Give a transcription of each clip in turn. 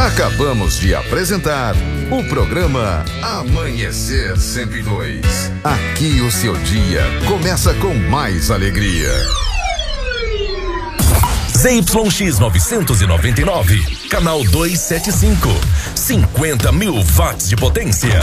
Acabamos de apresentar o programa Amanhecer 102. Aqui o seu dia começa com mais alegria. ZYX 999, canal 275, 50 mil watts de potência,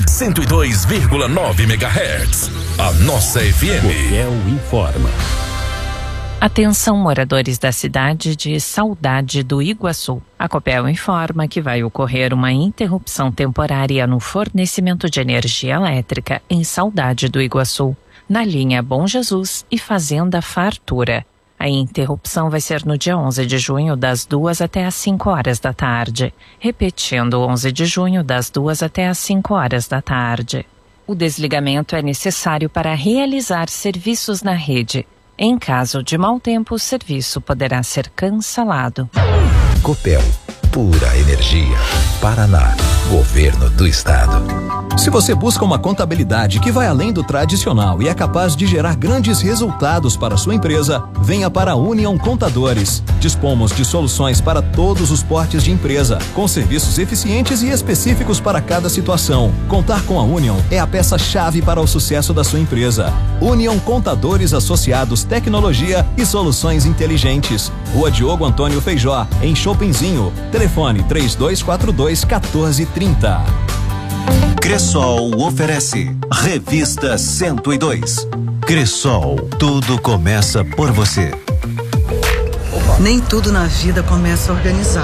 102,9 MHz. A nossa FM. Copel informa. Atenção, moradores da cidade de Saudade do Iguaçu. A Copel informa que vai ocorrer uma interrupção temporária no fornecimento de energia elétrica em Saudade do Iguaçu, na linha Bom Jesus e Fazenda Fartura. A interrupção vai ser no dia 11 de junho, das 2 até às 5 horas da tarde. Repetindo, 11 de junho, das 2 até às 5 horas da tarde. O desligamento é necessário para realizar serviços na rede. Em caso de mau tempo, o serviço poderá ser cancelado. Copel, pura energia. Paraná, Governo do Estado. Se você busca uma contabilidade que vai além do tradicional e é capaz de gerar grandes resultados para a sua empresa, venha para a União Contadores. Dispomos de soluções para todos os portes de empresa, com serviços eficientes e específicos para cada situação. Contar com a União é a peça-chave para o sucesso da sua empresa. União Contadores Associados, Tecnologia e Soluções Inteligentes. Rua Diogo Antônio Feijó, em Chopinzinho. Telefone 3242-1430. Cressol oferece Revista 102. Cressol, tudo começa por você. Nem tudo na vida começa organizado.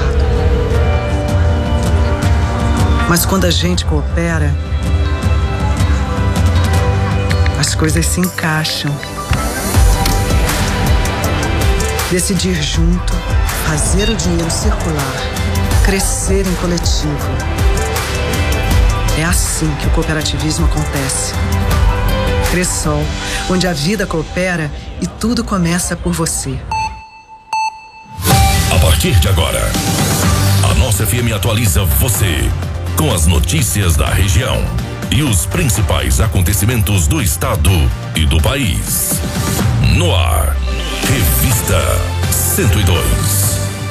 Mas quando a gente coopera, as coisas se encaixam. Decidir junto, fazer o dinheiro circular, crescer em coletivo. É assim que o cooperativismo acontece. Cressol, onde a vida coopera e tudo começa por você. A partir de agora, a nossa FM atualiza você com as notícias da região e os principais acontecimentos do estado e do país. No ar, Revista 102.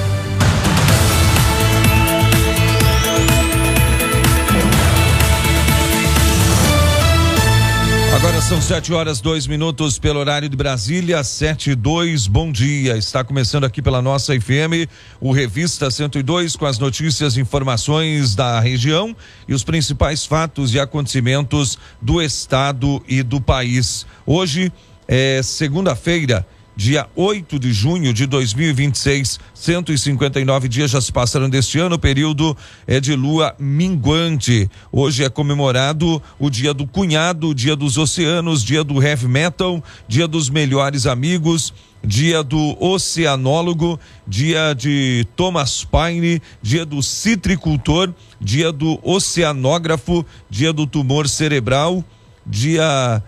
Agora são 7h02 pelo horário de Brasília, 7:02. Bom dia. Está começando aqui pela nossa FM, o Revista 102, com as notícias e informações da região e os principais fatos e acontecimentos do estado e do país. Hoje é segunda-feira, dia 8 de junho de 2026, 159 dias já se passaram deste ano, o período é de lua minguante. Hoje é comemorado o dia do cunhado, dia dos oceanos, dia do heavy metal, dia dos melhores amigos, dia do oceanólogo, dia de Thomas Paine, dia do citricultor, dia do oceanógrafo, dia do tumor cerebral, dia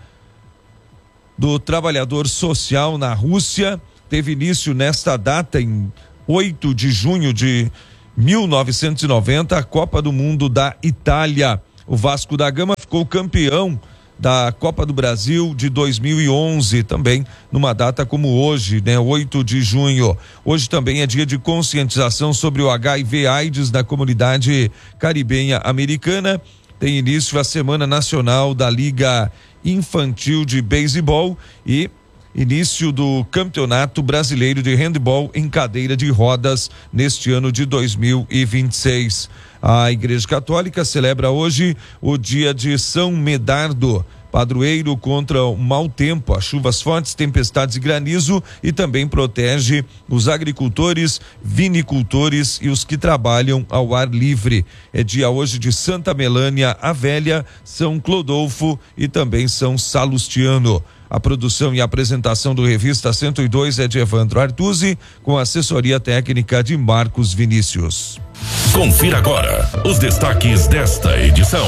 do trabalhador social na Rússia. Teve início nesta data, em 8 de junho de 1990, a Copa do Mundo da Itália. O Vasco da Gama ficou campeão da Copa do Brasil de 2011, também numa data como hoje, né? 8 de junho. Hoje também é dia de conscientização sobre o HIV/AIDS na comunidade caribenha americana. Tem início a Semana Nacional da Liga Infantil de Beisebol e início do Campeonato Brasileiro de Handebol em cadeira de rodas neste ano de 2026. A Igreja Católica celebra hoje o dia de São Medardo, padroeiro contra o mau tempo, as chuvas fortes, tempestades e granizo, e também protege os agricultores, vinicultores e os que trabalham ao ar livre. É dia hoje de Santa Melânia a Velha, São Clodolfo e também São Salustiano. A produção e a apresentação do Revista 102 é de Evandro Artuzzi, com assessoria técnica de Marcos Vinícius. Confira agora os destaques desta edição.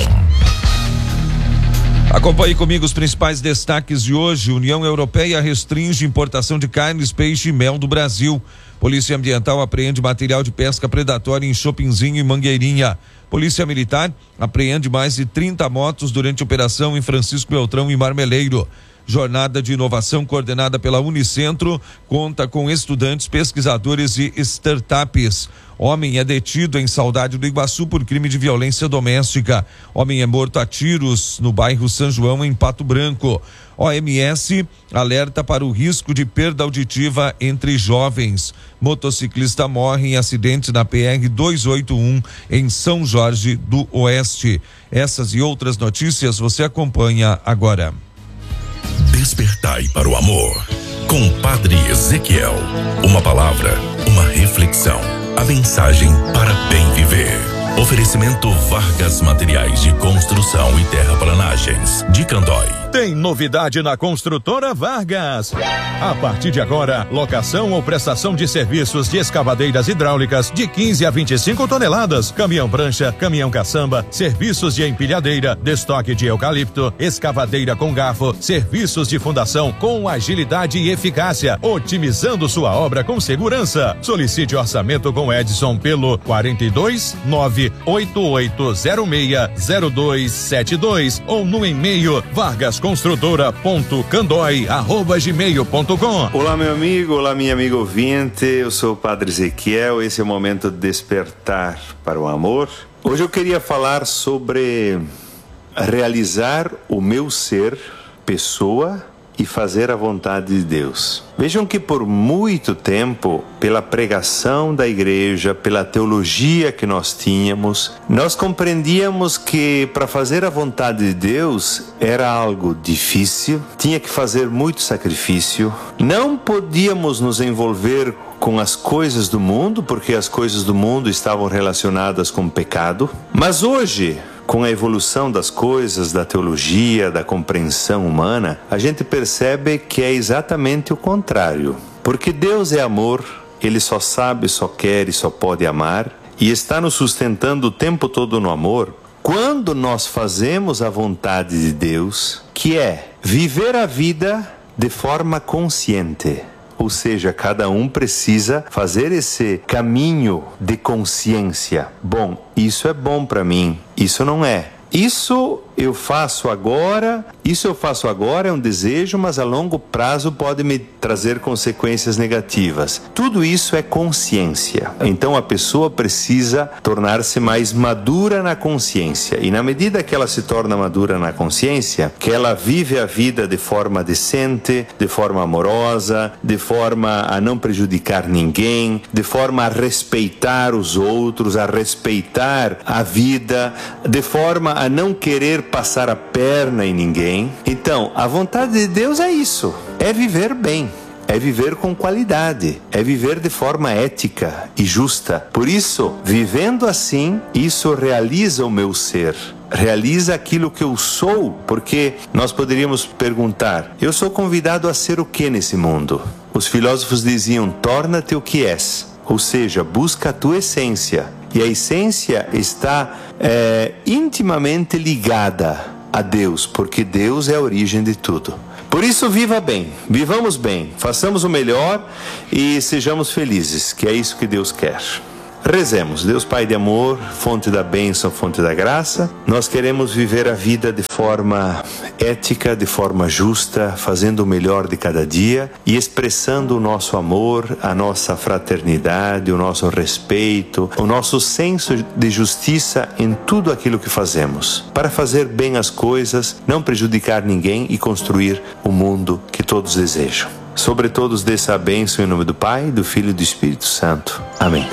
Acompanhe comigo os principais destaques de hoje. União Europeia restringe importação de carnes, peixe e mel do Brasil. Polícia Ambiental apreende material de pesca predatória em Chopinzinho e Mangueirinha. Polícia Militar apreende mais de 30 motos durante operação em Francisco Beltrão e Marmeleiro. Jornada de inovação coordenada pela Unicentro conta com estudantes, pesquisadores e startups. Homem é detido em Saudade do Iguaçu por crime de violência doméstica. Homem é morto a tiros no bairro São João, em Pato Branco. OMS alerta para o risco de perda auditiva entre jovens. Motociclista morre em acidente na PR 281 em São Jorge do Oeste. Essas e outras notícias você acompanha agora. Despertai para o amor. Com Padre Ezequiel. Uma palavra, uma reflexão. A mensagem para bem viver. Oferecimento Vargas Materiais de Construção e Terraplanagens, de Candói. Tem novidade na Construtora Vargas. A partir de agora, locação ou prestação de serviços de escavadeiras hidráulicas de 15 a 25 toneladas, caminhão prancha, caminhão caçamba, serviços de empilhadeira, destoque de eucalipto, escavadeira com garfo, serviços de fundação com agilidade e eficácia, otimizando sua obra com segurança. Solicite orçamento com Edson pelo 42988060272 ou no e-mail vargasconstrutora.candoi@gmail.com. Olá, meu amigo, olá, minha amiga ouvinte, eu sou o Padre Ezequiel, esse é o momento de despertar para o amor. Hoje eu queria falar sobre realizar o meu ser, pessoa, e fazer a vontade de Deus. Vejam que por muito tempo, pela pregação da igreja, pela teologia que nós tínhamos, nós compreendíamos que para fazer a vontade de Deus era algo difícil, tinha que fazer muito sacrifício, não podíamos nos envolver com as coisas do mundo, porque as coisas do mundo estavam relacionadas com o pecado. Mas hoje, com a evolução das coisas, da teologia, da compreensão humana, a gente percebe que é exatamente o contrário. Porque Deus é amor, Ele só sabe, só quer e só pode amar, e está nos sustentando o tempo todo no amor. Quando nós fazemos a vontade de Deus, que é viver a vida de forma consciente, ou seja, cada um precisa fazer esse caminho de consciência. Bom, isso é bom para mim, isso não é. Isso eu faço agora é um desejo, mas a longo prazo pode me trazer consequências negativas. Tudo isso é consciência. Então a pessoa precisa tornar-se mais madura na consciência. E na medida que ela se torna madura na consciência, que ela vive a vida de forma decente, de forma amorosa, de forma a não prejudicar ninguém, de forma a respeitar os outros, a respeitar a vida, de forma a não querer passar a perna em ninguém. Então, a vontade de Deus é isso, é viver bem, é viver com qualidade, é viver de forma ética e justa. Por isso, vivendo assim, isso realiza o meu ser, realiza aquilo que eu sou, porque nós poderíamos perguntar, eu sou convidado a ser o que nesse mundo? Os filósofos diziam, torna-te o que és, ou seja, busca a tua essência. E a essência está intimamente ligada a Deus, porque Deus é a origem de tudo. Por isso, viva bem, vivamos bem, façamos o melhor e sejamos felizes, que é isso que Deus quer. Rezemos. Deus Pai de amor, fonte da bênção, fonte da graça, nós queremos viver a vida de forma ética, de forma justa, fazendo o melhor de cada dia e expressando o nosso amor, a nossa fraternidade, o nosso respeito, o nosso senso de justiça em tudo aquilo que fazemos, para fazer bem as coisas, não prejudicar ninguém e construir o mundo que todos desejam. Sobre todos desça a bênção em nome do Pai, do Filho e do Espírito Santo. Amém.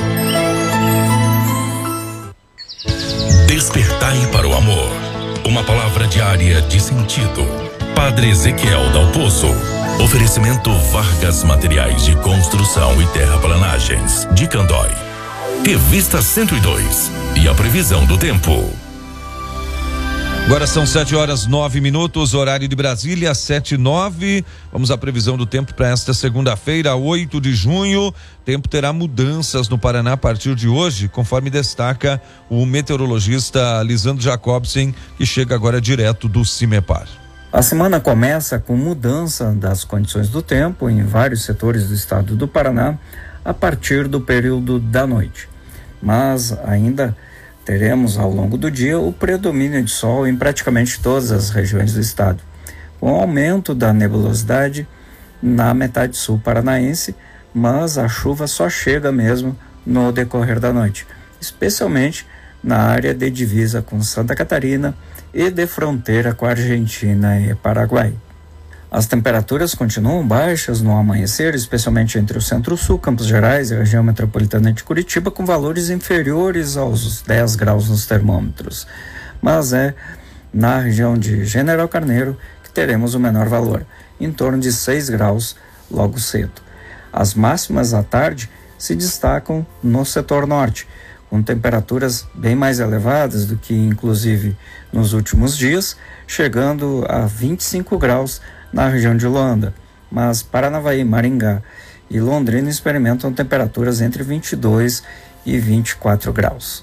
Despertai para o amor. Uma palavra diária de sentido. Padre Ezequiel Dal Pozo. Oferecimento Vargas Materiais de Construção e Terraplanagens, de Candói. Revista 102. E a previsão do tempo. Agora são 7h09, horário de Brasília, 7h09. Vamos à previsão do tempo para esta segunda-feira, 8 de junho. Tempo terá mudanças no Paraná a partir de hoje, conforme destaca o meteorologista Lisandro Jacobsen, que chega agora direto do CIMEPAR. A semana começa com mudança das condições do tempo em vários setores do estado do Paraná a partir do período da noite. Mas ainda teremos ao longo do dia o predomínio de sol em praticamente todas as regiões do estado. com aumento da nebulosidade na metade sul paranaense, mas a chuva só chega mesmo no decorrer da noite, especialmente na área de divisa com Santa Catarina e de fronteira com a Argentina e Paraguai. As temperaturas continuam baixas no amanhecer, especialmente entre o Centro-Sul, Campos Gerais e a região metropolitana de Curitiba, com valores inferiores aos 10 graus nos termômetros. Mas é na região de General Carneiro que teremos o menor valor, em torno de 6 graus logo cedo. As máximas à tarde se destacam no setor norte, com temperaturas bem mais elevadas do que inclusive nos últimos dias, chegando a 25 graus na região de Luanda, mas Paranavaí, Maringá e Londrina experimentam temperaturas entre 22 e 24 graus.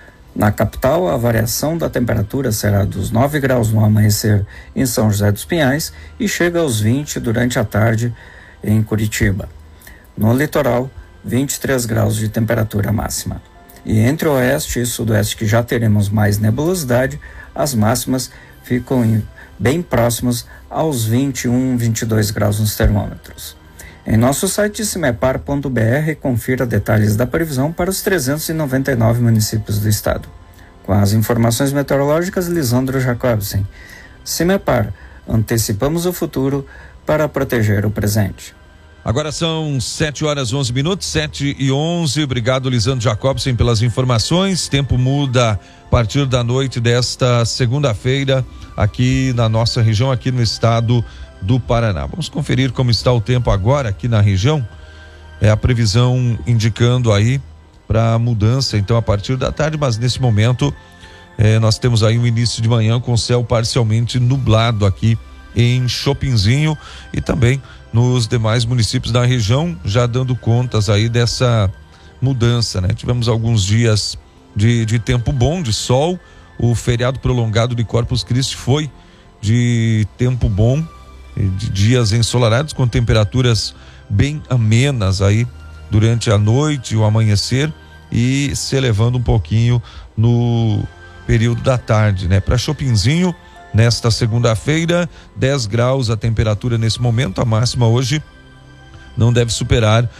Na capital, a variação da temperatura será dos 9 graus no amanhecer em São José dos Pinhais e chega aos 20 durante a tarde em Curitiba. No litoral, 23 graus de temperatura máxima. E entre o oeste e sudoeste, que já teremos mais nebulosidade, as máximas ficam bem próximos aos 21, 22 graus nos termômetros. Em nosso site cimepar.br, confira detalhes da previsão para os 399 municípios do estado. Com as informações meteorológicas, Lisandro Jacobsen. Cimepar, antecipamos o futuro para proteger o presente. Agora são 7h11, 7h11. Obrigado, Lisandro Jacobsen, pelas informações. Tempo muda a partir da noite desta segunda-feira aqui na nossa região, aqui no estado do Paraná. Vamos conferir como está o tempo agora aqui na região. É a previsão indicando aí para mudança, então, a partir da tarde, mas nesse momento nós temos aí um início de manhã com céu parcialmente nublado aqui em Chopinzinho e também nos demais municípios da região, já dando contas aí dessa mudança, né? Tivemos alguns dias de tempo bom, de sol. O feriado prolongado de Corpus Christi foi de tempo bom, de dias ensolarados com temperaturas bem amenas aí durante a noite e o amanhecer e se elevando um pouquinho no período da tarde, né? Para Chopinzinho, nesta segunda-feira, 10 graus a temperatura nesse momento, a máxima hoje não deve superar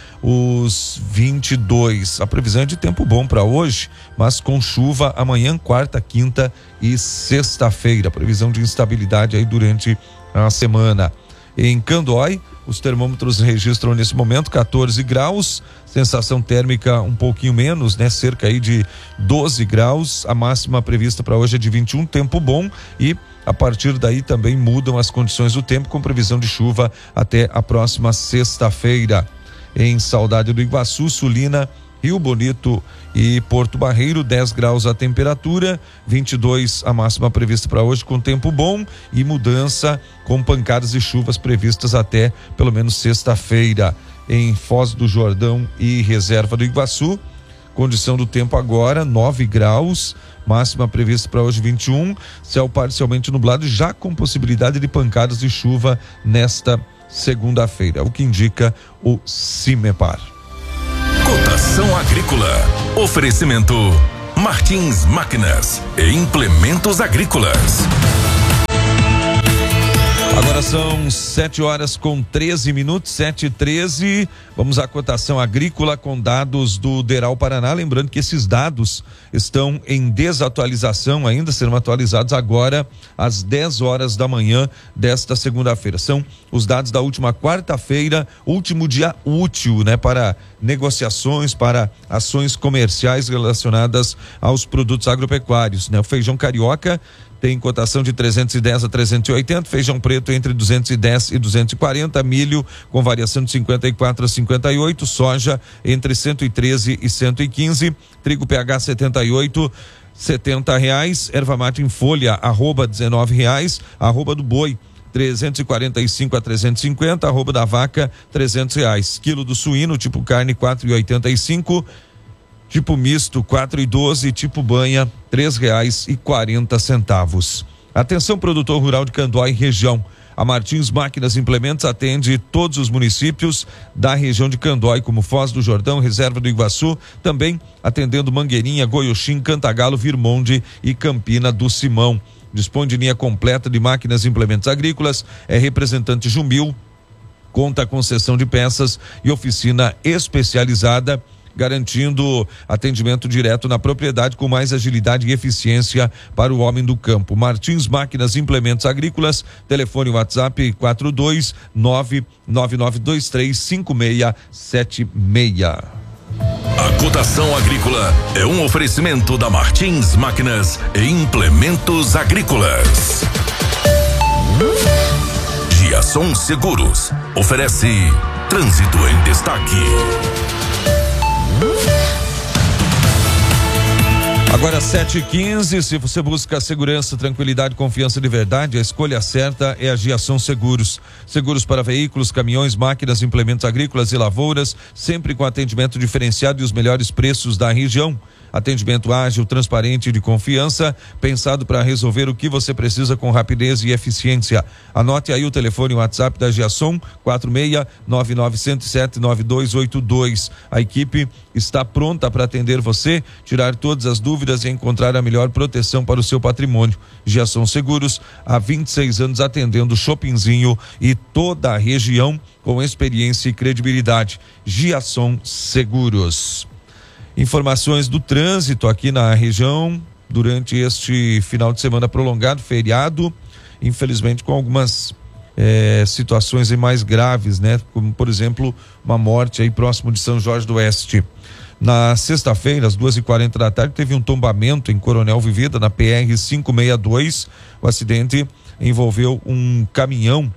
os 22. A previsão é de tempo bom para hoje, mas com chuva amanhã, quarta, quinta e sexta-feira. Previsão de instabilidade aí durante a semana. Em Candói, os termômetros registram nesse momento 14 graus, sensação térmica um pouquinho menos, né? Cerca aí de 12 graus. A máxima prevista para hoje é de 21, tempo bom, e a partir daí também mudam as condições do tempo, com previsão de chuva até a próxima sexta-feira. Em Saudade do Iguaçu, Sulina, Rio Bonito e Porto Barreiro, 10 graus a temperatura, 22 a máxima prevista para hoje, com tempo bom e mudança com pancadas de chuvas previstas até pelo menos sexta-feira. Em Foz do Jordão e Reserva do Iguaçu, condição do tempo agora, 9 graus, máxima prevista para hoje 21, céu parcialmente nublado, já com possibilidade de pancadas de chuva nesta segunda-feira, o que indica o Cimepar. Cotação agrícola. Oferecimento Martins Máquinas e Implementos Agrícolas. Agora são 7h13, 7h13. Vamos à cotação agrícola com dados do DERAL Paraná. Lembrando que esses dados estão em desatualização ainda, serão atualizados agora às 10 horas da manhã desta segunda-feira. São os dados da última quarta-feira, último dia útil, né, para negociações, para ações comerciais relacionadas aos produtos agropecuários, né? O feijão carioca tem cotação de 310 a 380, feijão preto entre 210 e 240, milho com variação de 54 a 58, soja entre 113 e 115, trigo PH 78, R$70, erva mate em folha @R$19, arroba do boi 345 a 350, arroba da vaca R$300, quilo do suíno tipo carne 4,85, tipo misto 4,12, tipo banha R$3,40. Atenção, produtor rural de Candói e região. A Martins Máquinas e Implementos atende todos os municípios da região de Candói, como Foz do Jordão, Reserva do Iguaçu, também atendendo Mangueirinha, Goioxim, Cantagalo, Virmonde e Campina do Simão. dispõe de linha completa de máquinas e implementos agrícolas, é representante Jumbil, conta com seção de peças e oficina especializada, garantindo atendimento direto na propriedade com mais agilidade e eficiência para o homem do campo. Martins Máquinas e Implementos Agrícolas, telefone WhatsApp 42999235676. A cotação agrícola é um oferecimento da Martins Máquinas e Implementos Agrícolas. Giasson Seguros oferece Trânsito em Destaque. Agora 7h15, se você busca segurança, tranquilidade, confiança de verdade, a escolha certa é a Giasson Seguros. Seguros para veículos, caminhões, máquinas, implementos agrícolas e lavouras, sempre com atendimento diferenciado e os melhores preços da região. Atendimento ágil, transparente e de confiança, pensado para resolver o que você precisa com rapidez e eficiência. Anote aí o telefone e o WhatsApp da Giasson, 46-9907-9282. A equipe está pronta para atender você, tirar todas as dúvidas e encontrar a melhor proteção para o seu patrimônio. Giasson Seguros, há 26 anos atendendo Shoppingzinho e toda a região com experiência e credibilidade. Giasson Seguros. Informações do trânsito aqui na região durante este final de semana prolongado, feriado, infelizmente com algumas situações aí mais graves, né? Como por exemplo, uma morte aí próximo de São Jorge do Oeste. Na sexta-feira, às 2h40 da tarde, teve um tombamento em Coronel Vivida, na PR 562. O acidente envolveu um caminhão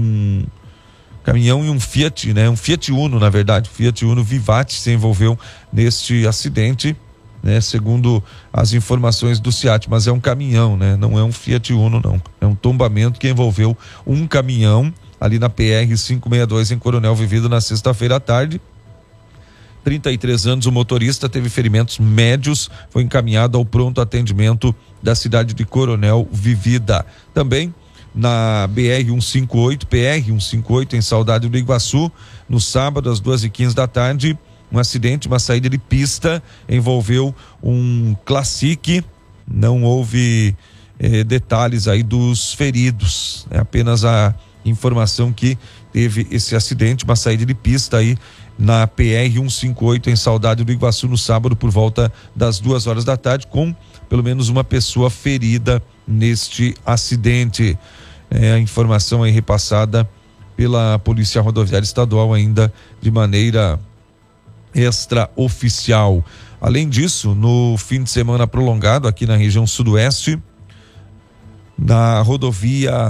e um Fiat, né? Um Fiat Uno, na verdade, Fiat Uno Vivate se envolveu neste acidente, né? Segundo as informações do SEAT, mas é um caminhão, né? Não é um Fiat Uno, não. É um tombamento que envolveu um caminhão ali na PR 562 em Coronel Vivida na sexta-feira à tarde. 33 anos, o motorista teve ferimentos médios, foi encaminhado ao pronto atendimento da cidade de Coronel Vivida. Também na PR 158 em Saudade do Iguaçu, no sábado às 2h15 da tarde, um acidente, uma saída de pista, envolveu um Classic. Não houve detalhes aí dos feridos, é apenas a informação que teve esse acidente, uma saída de pista aí na PR 158 em Saudade do Iguaçu no sábado por volta das 2h da tarde, com pelo menos uma pessoa ferida neste acidente. A informação aí repassada pela Polícia Rodoviária Estadual ainda de maneira extraoficial. Além disso, no fim de semana prolongado aqui na região sudoeste, na rodovia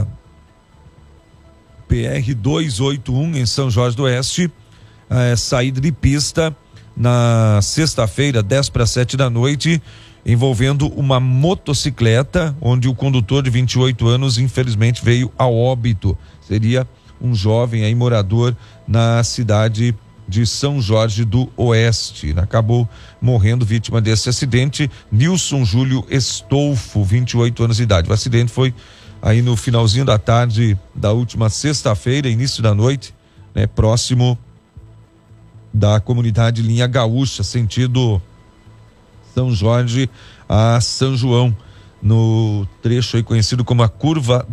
PR 281 em São Jorge do Oeste, saída de pista na sexta-feira, 6:50 da noite, envolvendo uma motocicleta, onde o condutor de 28 anos infelizmente veio a óbito. Seria um jovem aí morador na cidade de São Jorge do Oeste. Acabou morrendo vítima desse acidente, Nilson Júlio Estolfo, 28 anos de idade. O acidente foi aí no finalzinho da tarde da última sexta-feira, início da noite, né, próximo da comunidade Linha Gaúcha, sentido São Jorge a São João, no trecho aí conhecido como a Curva